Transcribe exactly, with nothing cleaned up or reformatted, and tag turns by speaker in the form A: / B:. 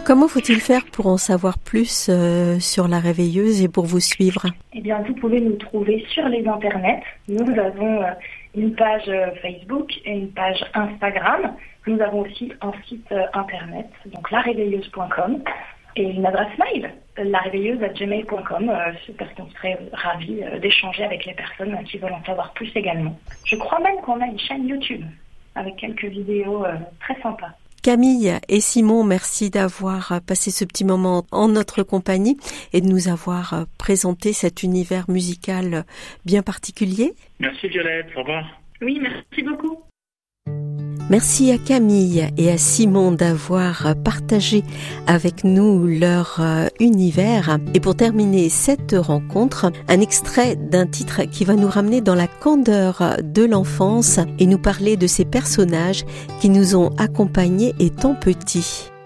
A: Comment faut-il faire pour en savoir plus euh, sur La Réveilleuse et pour vous suivre?
B: Eh bien, vous pouvez nous trouver sur les internets. Nous avons euh, une page Facebook et une page Instagram. Nous avons aussi un site euh, internet, donc la réveilleuse point com, et une adresse mail, la réveilleuse arobase gmail point com, euh, parce qu'on serait ravis euh, d'échanger avec les personnes euh, qui veulent en savoir plus également. Je crois même qu'on a une chaîne YouTube avec quelques vidéos euh, très sympas.
A: Camille et Simon, merci d'avoir passé ce petit moment en notre compagnie et de nous avoir présenté cet univers musical bien particulier.
C: Merci Violette, au revoir.
B: Oui, merci beaucoup.
A: Merci à Camille et à Simon d'avoir partagé avec nous leur univers. Et pour terminer cette rencontre, un extrait d'un titre qui va nous ramener dans la candeur de l'enfance et nous parler de ces personnages qui nous ont accompagnés étant petits.